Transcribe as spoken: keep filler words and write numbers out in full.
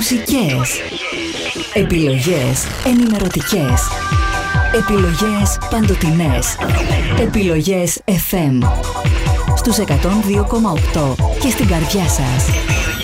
Μουσικές. Επιλογές ενημερωτικές. Επιλογές παντοτινές. Επιλογές εφ εμ. Στους εκατόν δύο κόμμα οκτώ και στην καρδιά σας.